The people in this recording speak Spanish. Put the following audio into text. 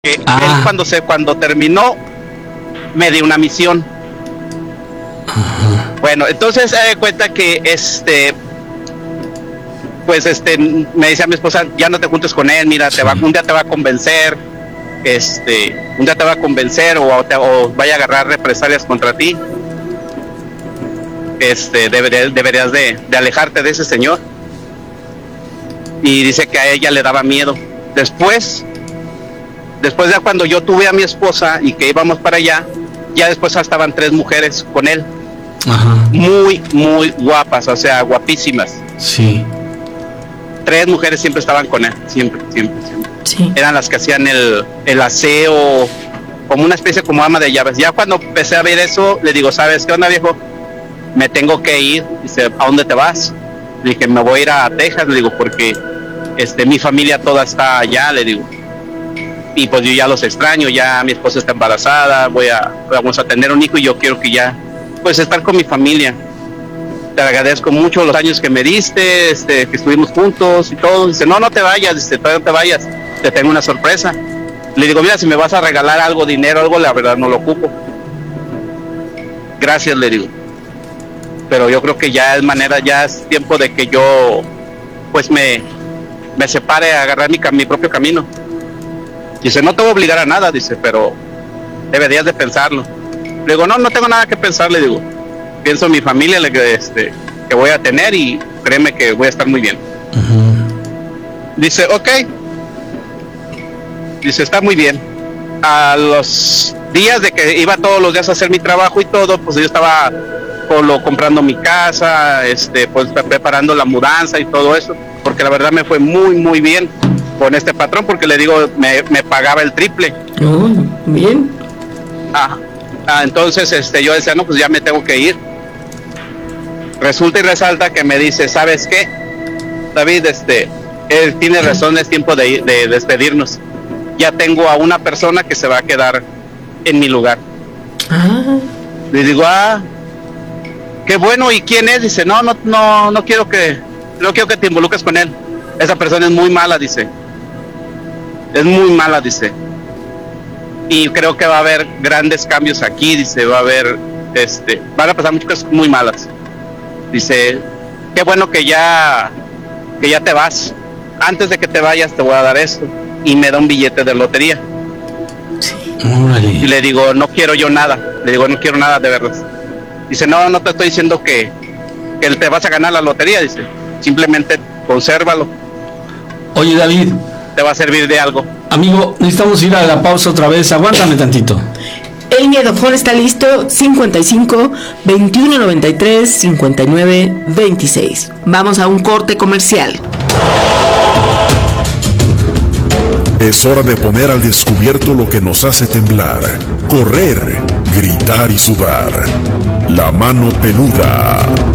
Él cuando terminó me dio una misión. Bueno, entonces se da cuenta que me decía mi esposa, ya no te juntes con él, mira, un día te va a convencer, un día te va a convencer o vaya a agarrar represalias contra ti. Deberías de alejarte de ese señor. Y dice que a ella le daba miedo. Después ya cuando yo tuve a mi esposa y que íbamos para allá, ya después estaban 3 mujeres con él. Ajá. Muy, muy guapas, o sea, guapísimas. Sí. 3 mujeres siempre estaban con él, siempre. Sí. Eran las que hacían el aseo, como una especie como ama de llaves. Ya cuando empecé a ver eso, le digo, ¿sabes qué onda, viejo? Me tengo que ir. Dice, ¿a dónde te vas? Le dije, me voy a ir a Texas, le digo, porque mi familia toda está allá, le digo. Y pues yo ya los extraño, ya mi esposa está embarazada, vamos a tener un hijo y yo quiero que ya, pues estar con mi familia. Te agradezco mucho los años que me diste, que estuvimos juntos y todo. Dice, no te vayas, todavía no te vayas, te tengo una sorpresa. Le digo, mira, si me vas a regalar algo, dinero, algo, la verdad no lo ocupo. Gracias, le digo. Pero yo creo que ya es tiempo de que yo, pues me separe a agarrar mi propio camino. Dice, no te voy a obligar a nada, dice, pero deberías de pensarlo. Le digo, no tengo nada que pensar, le digo. Pienso en mi familia que voy a tener y créeme que voy a estar muy bien. Dice, ok. Dice, está muy bien. A los días de que iba todos los días a hacer mi trabajo y todo, pues yo estaba comprando mi casa, pues preparando la mudanza y todo eso, porque la verdad me fue muy, muy bien con este patrón, porque le digo, me pagaba el triple. Oh, bien. Entonces yo decía, no, pues ya me tengo que ir. Resulta y resalta que me dice, ¿sabes qué? David, él tiene razón, es tiempo de despedirnos. Ya tengo a una persona que se va a quedar en mi lugar. Le digo, qué bueno, ¿y quién es? Dice, no quiero que te involucres con él. Esa persona es muy mala, dice. Es muy mala, dice. Y creo que va a haber grandes cambios aquí, dice, van a pasar muchas cosas muy malas. Dice, qué bueno que ya te vas. Antes de que te vayas te voy a dar esto. Y me da un billete de lotería. Sí. Y le digo, no quiero yo nada. Le digo, no quiero nada de verdad. Dice, no te estoy diciendo que te vas a ganar la lotería, dice. Simplemente consérvalo. Oye, David. Te va a servir de algo. Amigo, necesitamos ir a la pausa otra vez. Aguántame tantito. El miedofón está listo. 55 21 93 59 26. Vamos a un corte comercial. Es hora de poner al descubierto lo que nos hace temblar, correr, gritar y sudar. La mano peluda.